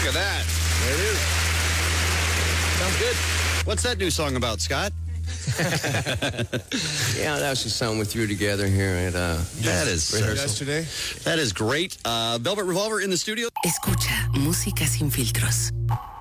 Look at that. There it is. Sounds good. What's that new song about, Scott? Yeah, that was just something we threw together here at That is Yesterday. That is great. Velvet Revolver in the studio. Escucha música sin filtros.